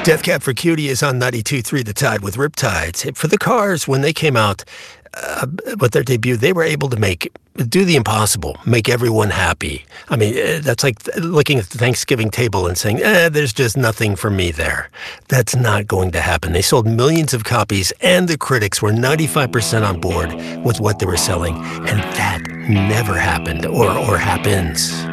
Death Cab for Cutie is on 92.3 The Tide with Riptides. For the Cars, when they came out with their debut, they were able to do the impossible, make everyone happy. I mean, that's like looking at the Thanksgiving table and saying, there's just nothing for me there. That's not going to happen. They sold millions of copies, and the critics were 95% on board with what they were selling, and that never happened or happens.